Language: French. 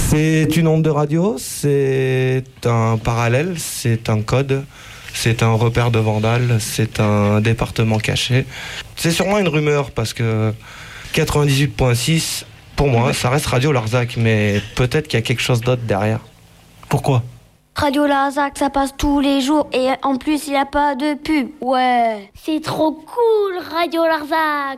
C'est une onde de radio, c'est un parallèle, c'est un code, c'est un repère de vandales, c'est un département caché. C'est sûrement une rumeur parce que 98.6, pour moi, ça reste Radio Larzac, mais peut-être qu'il y a quelque chose d'autre derrière. Pourquoi ? Radio Larzac, ça passe tous les jours et en plus il n'y a pas de pub. Ouais, c'est trop cool Radio Larzac.